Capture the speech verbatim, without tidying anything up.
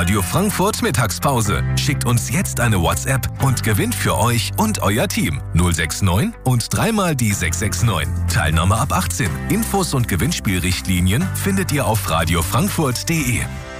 Radio Frankfurt Mittagspause. Schickt uns jetzt eine WhatsApp und gewinnt für euch und euer Team null sechs neun und dreimal die sechs sechs neun. Teilnahme ab achtzehn. Infos und Gewinnspielrichtlinien findet ihr auf radiofrankfurt punkt de.